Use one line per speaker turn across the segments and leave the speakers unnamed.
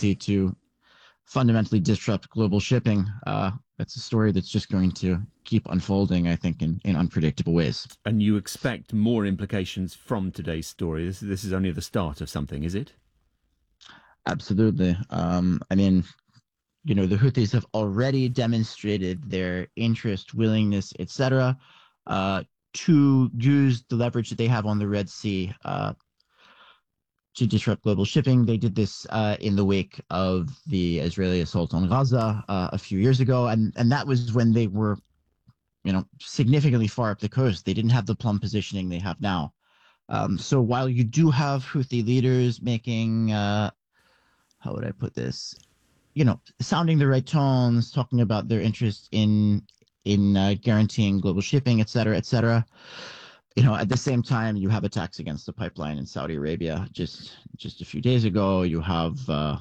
ability to fundamentally disrupt global shipping. That's a story that's just going to keep unfolding, I think, in unpredictable ways.
And you expect more implications from today's story. This is only the start of something, is it?
Absolutely. I mean, the Houthis have already demonstrated their interest, willingness, etc., to use the leverage that they have on the Red Sea to disrupt global shipping. They did this in the wake of the Israeli assault on Gaza a few years ago, and that was when they were, significantly far up the coast. They didn't have the plumb positioning they have now. So while you do have Houthi leaders making, how would I put this, sounding the right tones, talking about their interest in guaranteeing global shipping, et cetera, et cetera. At the same time, you have attacks against the pipeline in Saudi Arabia just a few days ago. You have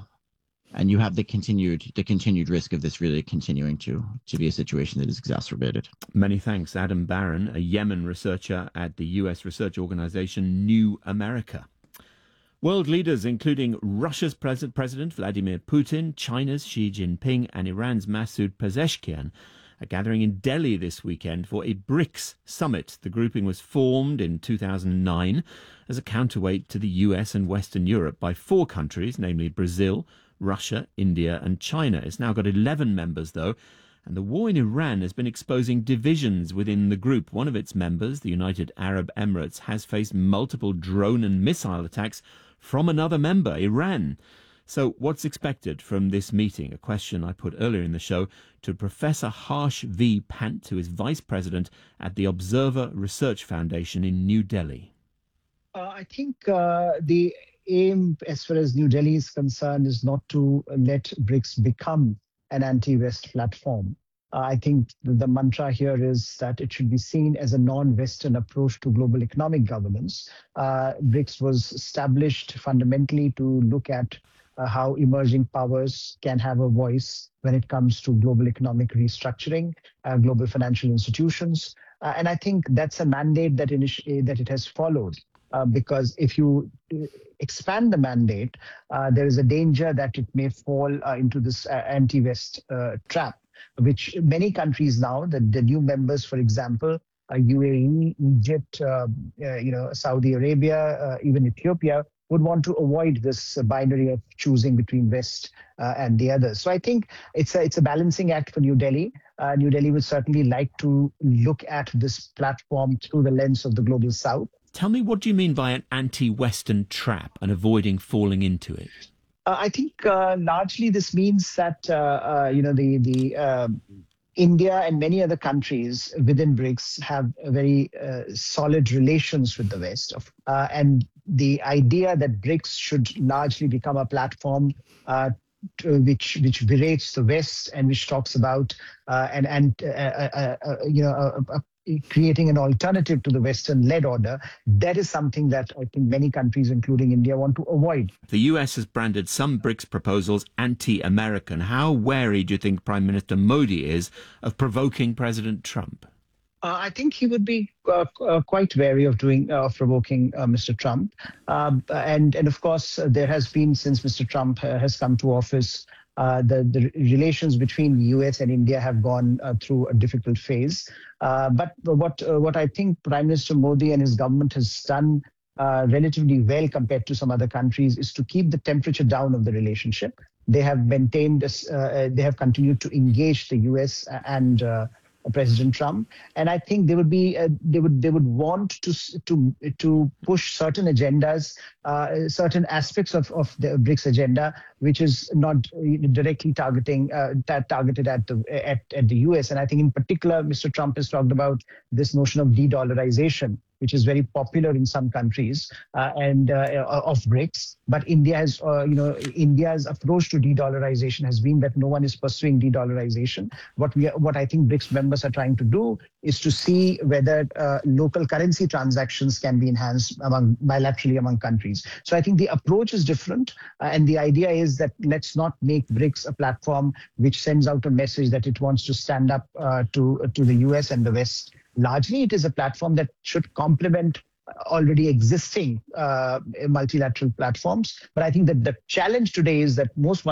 the continued risk of this really continuing to be a situation that is exacerbated.
Many thanks, Adam Barron, a Yemen researcher at the U.S. research organization New America. World leaders, including Russia's President Vladimir Putin, China's Xi Jinping, and Iran's Masoud Pezeshkian, are gathering in Delhi this weekend for a BRICS summit. The grouping was formed in 2009 as a counterweight to the US and Western Europe by 4 countries, namely Brazil, Russia, India and China. It's now got 11 members, though, and the war in Iran has been exposing divisions within the group. One of its members, the United Arab Emirates, has faced multiple drone and missile attacks from another member, Iran. So what's expected from this meeting? A question I put earlier in the show to Professor Harsh V. Pant, who is Vice President at the Observer Research Foundation in New Delhi.
I think the aim, as far as New Delhi is concerned, is not to let BRICS become an anti-West platform. I think the mantra here is that it should be seen as a non-Western approach to global economic governance. BRICS was established fundamentally to look at how emerging powers can have a voice when it comes to global economic restructuring, global financial institutions. And I think that's a mandate that it has followed. Because if you expand the mandate, there is a danger that it may fall into this anti-West trap, which many countries now, the new members, for example, UAE, Egypt, Saudi Arabia, even Ethiopia, would want to avoid this binary of choosing between West and the others. So I think it's a balancing act for New Delhi. New Delhi would certainly like to look at this platform through the lens of the global South.
Tell me, what do you mean by an anti-Western trap and avoiding falling into it?
I think largely this means that India and many other countries within BRICS have very solid relations with the West, and the idea that BRICS should largely become a platform which berates the West and which talks about creating an alternative to the Western-led order, that is something that I think many countries, including India, want to avoid.
The US has branded some BRICS proposals anti-American. How wary do you think Prime Minister Modi is of provoking President Trump?
I think he would be quite wary of provoking Mr. Trump. And of course, there has been, since Mr. Trump has come to office, the relations between the US and India have gone through a difficult phase. But what I think Prime Minister Modi and his government has done relatively well compared to some other countries is to keep the temperature down of the relationship. They have maintained, they have continued to engage the US and President Trump, and I think they would want to push certain agendas, certain aspects of the BRICS agenda, which is not directly targeted at the US. And I think in particular, Mr. Trump has talked about this notion of de-dollarization, which is very popular in some countries and of BRICS. But India's approach to de-dollarization has been that no one is pursuing de-dollarization. What I think BRICS members are trying to do is to see whether local currency transactions can be enhanced bilaterally among countries. So I think the approach is different, and the idea is that let's not make BRICS a platform which sends out a message that it wants to stand up to the US and the West. Largely, it is a platform that should complement already existing multilateral platforms. But I think that the challenge today is that most